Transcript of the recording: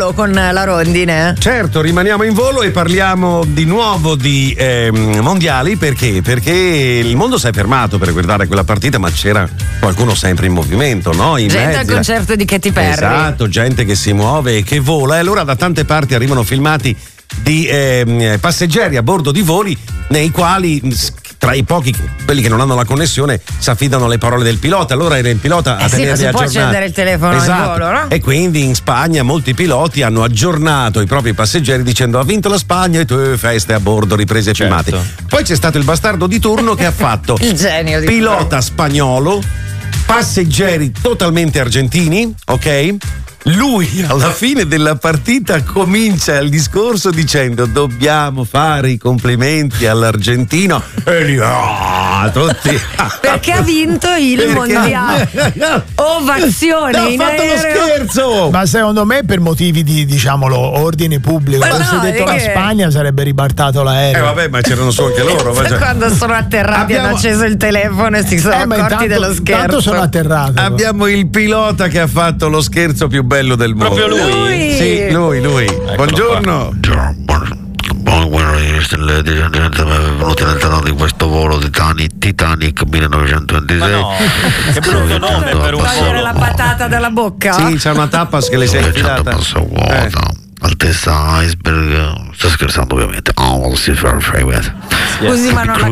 volo con la rondine. Certo, rimaniamo in volo e parliamo di nuovo di mondiali. Perché? Perché il mondo si è fermato per guardare quella partita, ma c'era qualcuno sempre in movimento, no? In Gente mezzo. al concerto di Katy Perry. Esatto, gente che si muove e che vola. E allora da tante parti arrivano filmati di passeggeri a bordo di voli nei quali, tra i pochi, quelli che non hanno la connessione, si affidano alle parole del pilota. Allora era il pilota a tenerli si aggiornati. può accendere il telefono esatto. in volo, no? E quindi in Spagna molti piloti hanno aggiornato i propri passeggeri dicendo: ha vinto la Spagna e tu feste a bordo, riprese e filmate. Poi c'è stato il bastardo di turno che ha fatto il genio di pilota spagnolo, passeggeri totalmente argentini, ok? Lui alla fine della partita comincia il discorso dicendo: dobbiamo fare i complimenti all'argentino, e lì tutti perché ha vinto il mondiale. Ovazione in fatto aereo. lo scherzo. Ma secondo me per motivi di, diciamolo, ordine pubblico. Ma Se no, detto la che- Spagna sarebbe ribaltato l'aereo. Vabbè, ma c'erano su anche loro. Ma Sai quando sono atterrati hanno acceso il telefono e si sono ma accorti dello scherzo. Intanto sono atterrato. Abbiamo il pilota che ha fatto lo scherzo più bello del mondo. Proprio lui? Sì, lui. Buongiorno. Buongiorno, benvenuti all'interno di questo volo Titanic 1926. Ma no, che brutto nome per un Togliere volo. la patata dalla bocca. Sì, c'è una tappas che le sei infilata. Passa vuota, altezza iceberg. Sto scherzando ovviamente. Oh, si fa Scusi, ma non ha